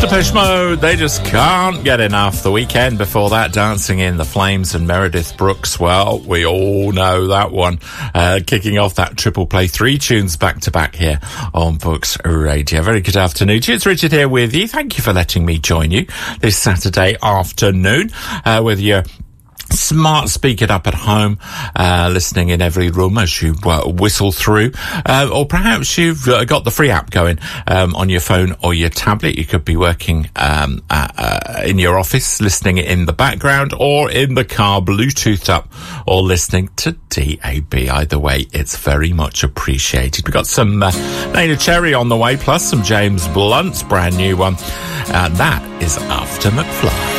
Depeche Mode, they just can't get enough. The weekend before that, Dancing in the Flames and Meredith Brooks. Well, we all know that one. Kicking off that triple play, 3 tunes back to back here on Books Radio. Very good afternoon. It's Richard here with you. Thank you for letting me join you this Saturday afternoon, with your smart speaker up at home, listening in every room as you whistle through, or perhaps you've got the free app going on your phone or your tablet. You could be working in your office, listening in the background, or in the car, Bluetoothed up, or listening to DAB. Either way, it's very much appreciated. We've got some Neneh Cherry on the way, plus some James Blunt's brand new one. That is After McFly.